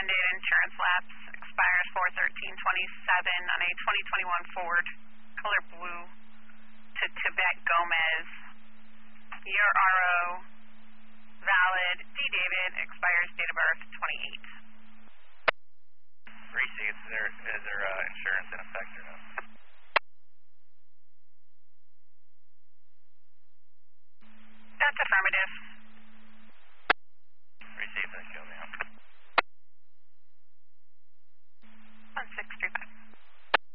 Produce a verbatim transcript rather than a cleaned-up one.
ten-day insurance lapse expires four thirteen twenty-seven on a twenty twenty-one Ford, color blue, to Tibet Gomez. Your R O, valid. D. David, expires date of birth twenty-eight. Reese, is there, is there uh, insurance in effect or no? That's affirmative.